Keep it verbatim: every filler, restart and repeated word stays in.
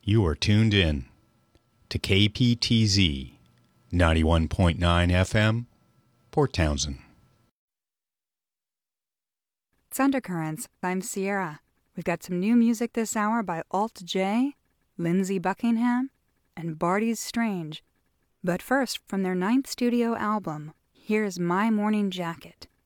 You are tuned in to K P T Z ninety-one point nine F M, Port Townsend. It's Undercurrents. I'm Sierra. We've got some new music this hour by Alt J, Lindsey Buckingham, and Barty's Strange. But first, from their ninth studio album, here's My Morning Jacket.